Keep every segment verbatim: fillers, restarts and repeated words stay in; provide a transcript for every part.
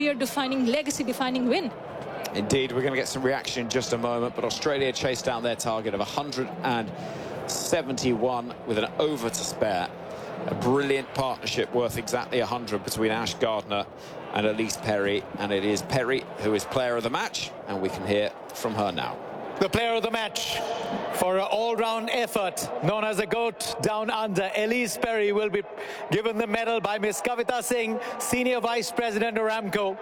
career-defining, legacy-defining win. Indeed, we're going to get some reaction in just a moment, but Australia chased down their target of one hundred seventy-one with an over to spare. A brilliant partnership worth exactly one hundred between Ash Gardner and Ellyse Perry, and it is Perry who is player of the match, and we can hear from her now. The player of the match for an all-round effort, known as a GOAT down under, Ellyse Perry, will be given the medal by Miss Kavita Singh, Senior Vice President Aramco,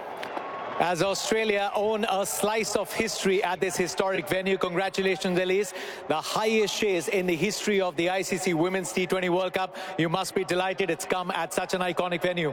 as Australia own a slice of history at this historic venue. Congratulations, Ellyse. The highest chase in the history of the I C C Women's T twenty World Cup. You must be delighted it's come at such an iconic venue.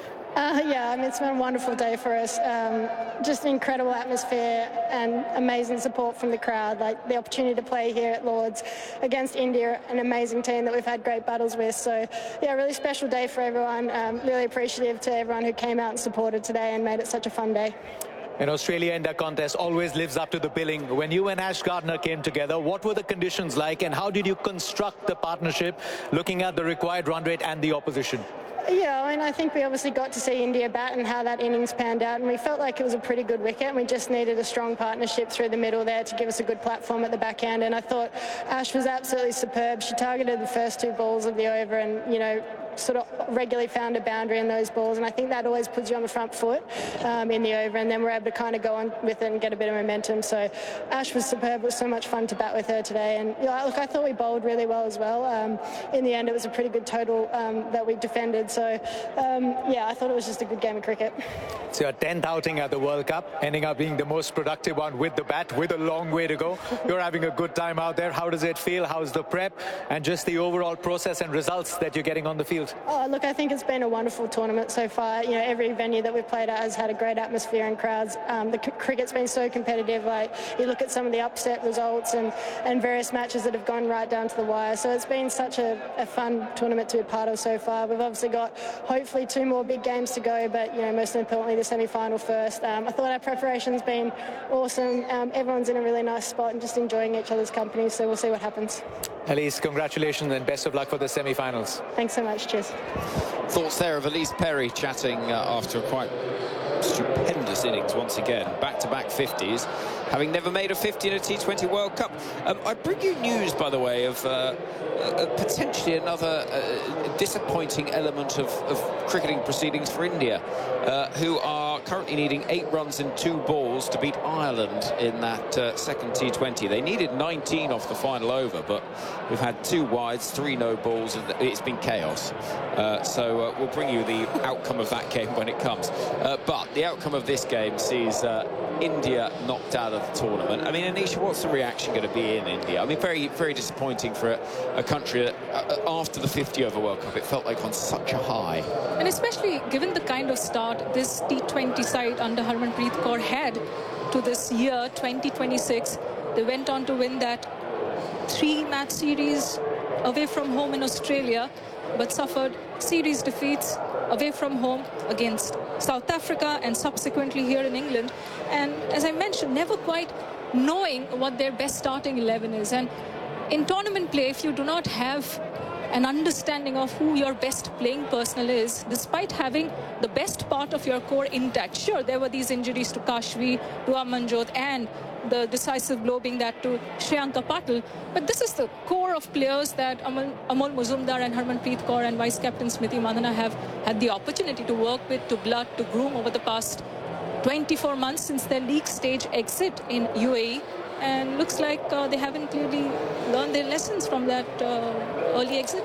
Uh, yeah, I mean, it's been a wonderful day for us. Um, just an incredible atmosphere and amazing support from the crowd. Like the opportunity to play here at Lord's against India, an amazing team that we've had great battles with. So, yeah, really special day for everyone. Um, really appreciative to everyone who came out and supported today and made it such a fun day. And Australia in the contest always lives up to the billing. When you and Ash Gardner came together, what were the conditions like and how did you construct the partnership, looking at the required run rate and the opposition? Yeah, I mean, I think we obviously got to see India bat and how that innings panned out, and we felt like it was a pretty good wicket, and we just needed a strong partnership through the middle there to give us a good platform at the back end, and I thought Ash was absolutely superb. She targeted the first two balls of the over and, you know, sort of regularly found a boundary in those balls, and I think that always puts you on the front foot um, in the over, and then we're able to kind of go on with it and get a bit of momentum. So Ash was superb. It was so much fun to bat with her today, and you know, look, I thought we bowled really well as well. Um, in the end, it was a pretty good total um, that we defended. So um, yeah, I thought it was just a good game of cricket. It's your tenth outing at the World Cup, ending up being the most productive one with the bat, with a long way to go. You're having a good time out there. How does it feel? How's the prep and just the overall process and results that you're getting on the field? Oh, look, I think it's been a wonderful tournament so far. You know, every venue that we've played at has had a great atmosphere and crowds. Um, the cricket's been so competitive. Like, you look at some of the upset results and, and various matches that have gone right down to the wire. So it's been such a, a fun tournament to be part of so far. We've obviously got hopefully two more big games to go, but, you know, most importantly, the semi-final first. Um, I thought our preparation's been awesome. Um, everyone's in a really nice spot and just enjoying each other's company. So we'll see what happens. Ellyse, congratulations and best of luck for the semi-finals. Thanks so much. Cheers. Thoughts there of Ellyse Perry chatting uh, after a quite stupendous innings once again. Back-to-back fifties, having never made a fifty in a T twenty World Cup. Um, I bring you news, by the way, of uh, uh, potentially another uh, disappointing element of, of cricketing proceedings for India, uh, who are currently needing eight runs in two balls to beat Ireland in that uh, second T twenty. They needed nineteen off the final over, but we've had two wides, three no balls, and it's been chaos. Uh, so uh, we'll bring you the outcome of that game when it comes. Uh, but the outcome of this game sees uh, India knocked out of the tournament. I mean, Anisha, what's the reaction going to be in India? I mean, very, very disappointing for a, a country that, uh, after the fifty over World Cup, it felt like on such a high. And especially given the kind of start this T twenty side under Harmanpreet Kaur had to this year, twenty twenty-six, they went on to win that three-match series away from home in Australia, but suffered series defeats away from home against South Africa and subsequently here in England. And as I mentioned, never quite knowing what their best starting eleven is. And in tournament play, if you do not have an understanding of who your best playing personnel is, despite having the best part of your core intact. Sure, there were these injuries to Kashvi, to Amanjot, and the decisive blow being that to Shreyanka Patil. But this is the core of players that Amol, Amol Muzumdar and Harmanpreet Kaur and Vice-Captain Smriti Mandhana have had the opportunity to work with, to blood, to groom over the past twenty-four months since their league stage exit in U A E. And looks like uh, they haven't clearly learned their lessons from that uh, early exit.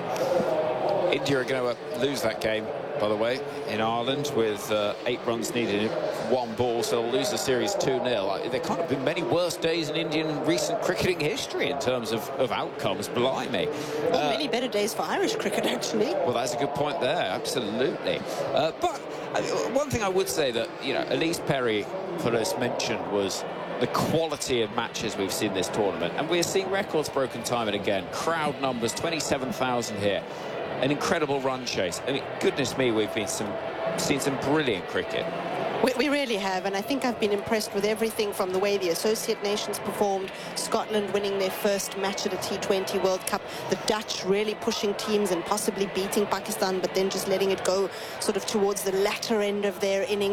India are going to lose that game, by the way, in Ireland with uh, eight runs needed in one ball, so they'll lose the series two nil. There can't have been many worse days in Indian recent cricketing history in terms of, of outcomes, blimey. Well, uh, many better days for Irish cricket, actually. Well, that's a good point there, absolutely. Uh, but uh, one thing I would say that, you know, Ellyse Perry, for us, mentioned was the quality of matches we've seen this tournament, and we're seeing records broken time and again. Crowd numbers, twenty-seven thousand here. an incredible run chase. I mean, goodness me, we've been some seen some brilliant cricket. We, we really have, and I think I've been impressed with everything from the way the associate nations performed, Scotland winning their first match at a T twenty World Cup, the Dutch really pushing teams and possibly beating Pakistan, but then just letting it go sort of towards the latter end of their innings.